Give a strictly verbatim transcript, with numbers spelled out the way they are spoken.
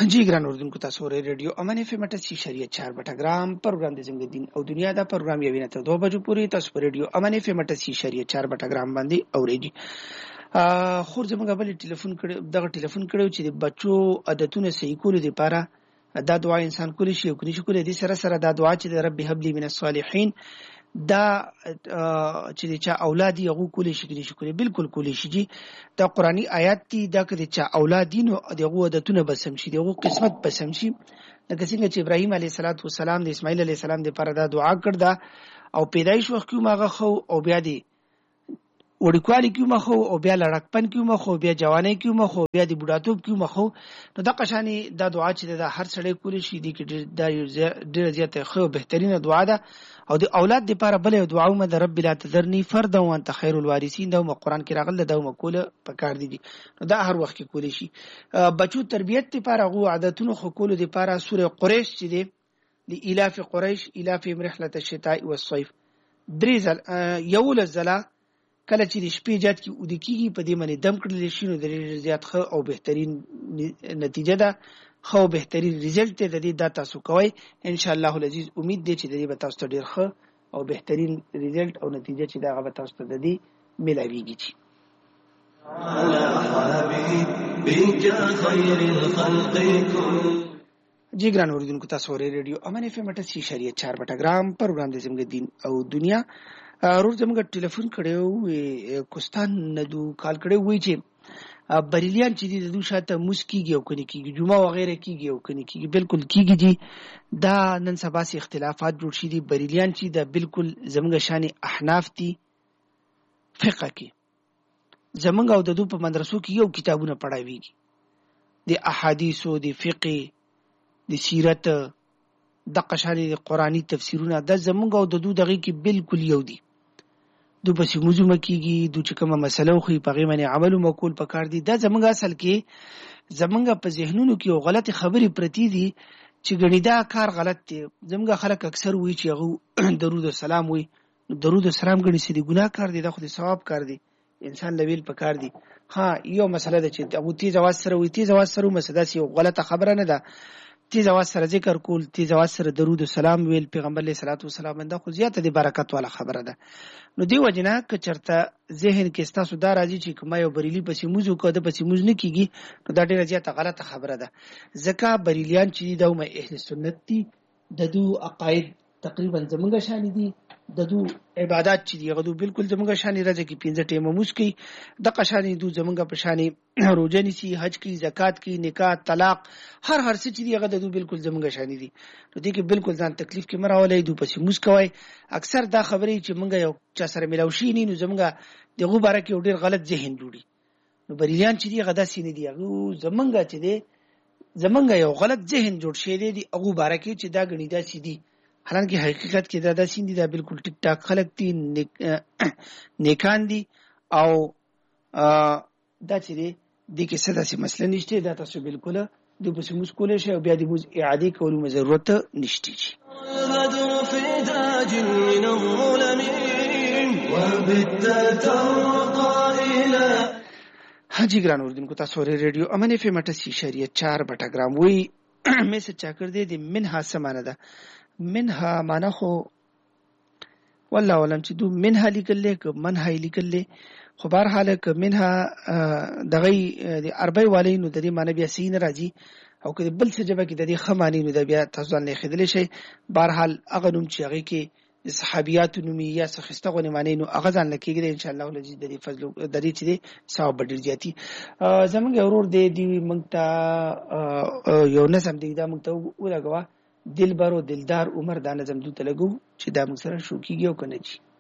जी ګران اردوونکو تاسو ورې ریډیو امن اف ام اټه شریعت چار بټګرام پروګرام د زنګ دین او دنیا دا پروګرام یوینه ته دوه بجو پوری تاسو پر ریډیو امن اف ام اټه شریعت چار بټګرام باندې اورېږي. ا خور زموږ بل ټلیفون کړي دغه ټلیفون کړو چې د بچو عادتونه صحیح کول دي لپاره دا دعا انسان کولی شي او کولی شي کولی دي سره سره دا دعا چې د رب هب لي من الصالحین دا چې چا اولاد یو کولی شي کولی شي کولی بالکل کولی شي جی دا قرآنی آیات دي دا کله چې اولاد دي نو دغه عادتونه بسم شي دغه قسمت بسم شي لکه څنګه چې ابراهیم علیه السلام د اسماعیل علیه السلام لپاره دا دعا کړ دا او پیدایش وخت کې ماغه خو او بیا دی وړکوالي کې مخو او بیا لړکپن کې مخو بیا جواني کې مخو بیا د بوډاتوب کې مخو نو د قشانی دا دعا چې د هر سړی کولی شي دي کې د ډېر زیاته خو بهترینه دعا ده او د اولاد لپاره بل دعا مې د رب لا تذرني فردا وانت خير الوارثين دا قرآن کې راغله دا مقوله پکار دي نو دا هر وخت کې کولی شي. بچو تربيت لپاره غو عادتونو خو کول لپاره سوره قریش چې دی د الاف قریش الاف رحله الشتاء والصيف دریزل یول الزلا کله چې د شپې جات کې او د کیږي په دې باندې دم کړل شي نو د زیات خو او بهترین نتیجه ده خو بهترین ریزلټ ته د دې د تاسو کوي ان شاء الله العزیز امید دي چې د دې به تاسو ډیر ښه او بهترین ریزلټ او نتیجه چې دا به تاسو ته د دې ملاويږي. جی ګران اوریدونکو تاسو ورې ریډیو امن اف ام اټه شریعت چار بټګرام پروګرام د زموږ دین او دنیا روز زموږ ټلیفون کړو کوستان ندو کال کړو وی چې بریلیان چې د دوه شاته مسکیږي او کني کیږي جمعه و غیره کیږي او کني کیږي بالکل کیږي جی دا نن سبا سي اختلافات جوړ شي دي بریلیان چې دا بالکل زموږ شان احناف دي فقہ کې زموږ او د دوه په مدرسو کې یو کتابونه پڑھاويږي د احادیث او د فقہ د سیرت د قشانی قرآنی تفسیرونه د زموږ او د دوه دغه کې بالکل یو دي دو پس موضوع مکیږي دو چې کومه مسله خو په غي باندې عمل وکول پکار دي دا زمونږ اصل کې زمونږ په ذهنونو کې یو غلط خبري پرتی دي چې غنی دا کار غلط دی. زمونږ خلک اکثر وایي چې هغه درود او سلام وایي درود او سلام غنی سي دي ګناه کار دي دا خو دي ثواب کار دي انسان لویل پکار دي. ها یو مسله ده چې ابو تیز आवाज سره وایي تیز आवाज سره مسله سي غلطه خبره نه ده تیز आवाज سره ذکر کول تیز आवाज سره درود او سلام ویل پیغمبر علیه الصلوات والسلام دا خو زیاته دي برکت والا خبره ده. نو دی وجنه ک چرته ذهن کې تاسو دا راځي چې کومه یو بریلی پسې موضوع کو د پسې موضوع نه کیږي نو دا ډیره زیاته غلطه خبره ده. ځکه بریلیان چې د اومه اهل سنت دي د دو عقاید تقریبا زمونږ شان دي د دو عبادت چې دی غدو بالکل زمونږ شان راځي کې پنځه ټیمه موسکی د قشانی دو زمونږ په شان روزه نسی حج کی زکات کی نکاح طلاق هر هر څه چې دی غدو بالکل زمونږ شان دي نو دې کې بالکل ځان تکلیف کې مراولې دو پسې موسکوي اکثر دا خبرې چې مونږ یو چا سره ملوشي نه نو زمونږ دغه باره کې ډیر غلط ذهن جوړي نو بریلیان چې دی غدا سینې دی هغه زمونږ چې دی زمونږ یو غلط ذهن جوړ شي دی هغه باره کې چې دا غنی دا سیدی حالانکه حقیقت کې دا داسې دي دا بالکل ټیک ټاک خلک دي نیکان دي او دا چې دی د کې څه داسې مسله نشته دا تاسو بالکل د بس مسکول شي او بیا د موز اعاده کولو ضرورت نشته شي. حاجی ګران اوردونکو تاسو ورې ریډیو امن اف ام اټه شریعت چار بټګرام وی میسج چا کړ دې د منها سمانه ده منها معنا خو والله ولم چې دو منها لیکل لیک منها لیکل لیک خو بهر حال ک منها دغه د عربی والی نو د دې معنی بیا سین راځي او که بل څه جبه کې د دې خمانی نو د بیا تاسو نه خېدل شي بهر حال هغه نوم چې هغه کې د صحابيات نومي یا څخسته غو معنی نو هغه ځان لکېږي ان شاء الله ولې د دې فضل د دې چې ثواب ډیر زیاتی زمونږ ورور دی دی مونږ ته یو نسم دی دا مونږ ته ولګوا دلبر او دلدار عمر دا نظم دوته لګو چې دا موږ سره شو کیږي او کنه چی